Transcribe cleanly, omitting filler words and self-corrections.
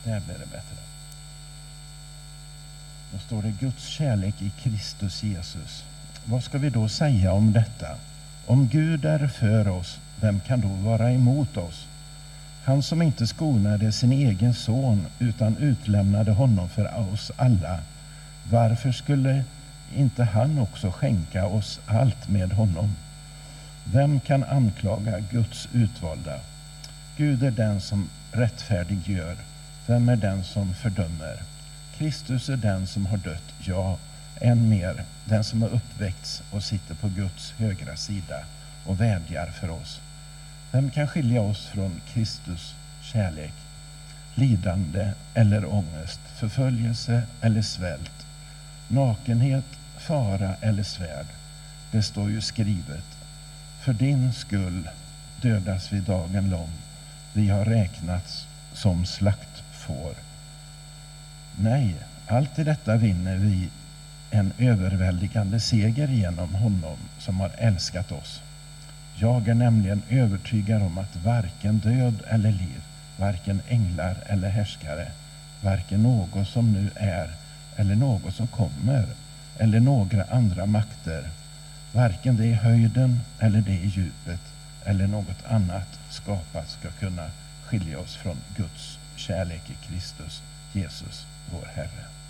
Där blir det bättre. Då står det Guds kärlek i Kristus Jesus. Vad ska vi då säga om detta? Om Gud är för oss, vem kan då vara emot oss? Han som inte skonade sin egen son utan utlämnade honom för oss alla. Varför skulle inte han också skänka oss allt med honom? Vem kan anklaga Guds utvalda? Gud är den som rättfärdiggör. Vem är den som fördömer? Kristus är den som har dött, ja, än mer, den som har uppväckts och sitter på Guds högra sida och vädjar för oss. Vem kan skilja oss från Kristus kärlek? Lidande eller ångest, förföljelse eller svält, nakenhet, fara eller svärd. Det står ju skrivet: för din skull dödas vi dagen lång. Vi har räknats som slaktfår. Nej, allt i detta vinner vi en överväldigande seger genom honom som har älskat oss. Jag är nämligen övertygad om att varken död eller liv, varken änglar eller härskare, varken något som nu är eller något som kommer, eller några andra makter, varken det i höjden eller det i djupet eller något annat skapat ska kunna skilja oss från Guds kärlek i Kristus Jesus, vår Herre.